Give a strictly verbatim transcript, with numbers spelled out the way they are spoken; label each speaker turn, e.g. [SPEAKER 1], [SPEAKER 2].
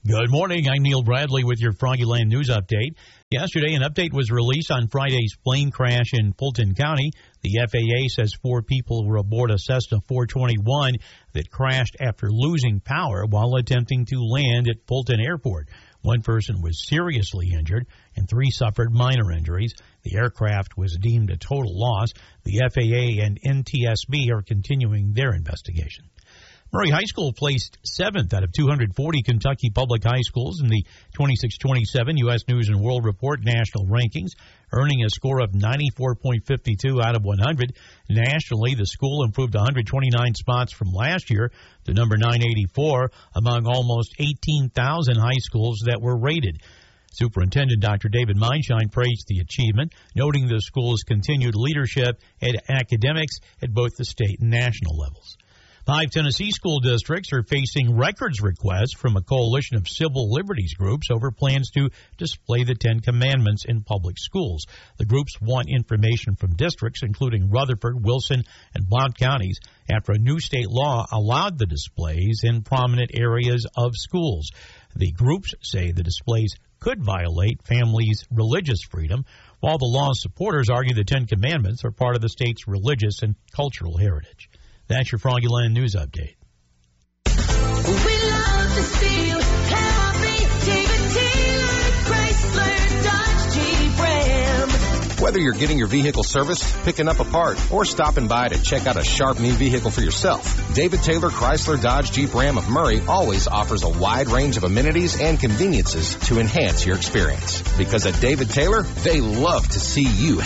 [SPEAKER 1] Good morning. I'm Neil Bradley with your Froggyland News Update. Yesterday, an update was released on Friday's plane crash in Fulton County. The F A A says four people were aboard a Cessna four twenty-one that crashed after losing power while attempting to land at Fulton Airport. One person was seriously injured and three suffered minor injuries. The aircraft was deemed a total loss. The F A A and N T S B are continuing their investigation. Murray High School placed seventh out of two hundred forty Kentucky public high schools in the twenty-six twenty-seven U S News and World Report national rankings, earning a score of ninety-four point five two out of one hundred. Nationally, the school improved one hundred twenty-nine spots from last year to number nine eighty-four among almost eighteen thousand high schools that were rated. Superintendent Doctor David Mindshine praised the achievement, noting the school's continued leadership and academics at both the state and national levels. Five Tennessee school districts are facing records requests from a coalition of civil liberties groups over plans to display the Ten Commandments in public schools. The groups want information from districts, including Rutherford, Wilson, and Blount counties, after a new state law allowed the displays in prominent areas of schools. The groups say the displays could violate families' religious freedom, while the law's supporters argue the Ten Commandments are part of the state's religious and cultural heritage. That's your Froggyland News Update.
[SPEAKER 2] We love to see you happy. David Taylor, Chrysler, Dodge, Jeep, Ram.
[SPEAKER 3] Whether you're getting your vehicle serviced, picking up a part, or stopping by to check out a sharp new vehicle for yourself, David Taylor Chrysler Dodge Jeep Ram of Murray always offers a wide range of amenities and conveniences to enhance your experience. Because at David Taylor, they love to see you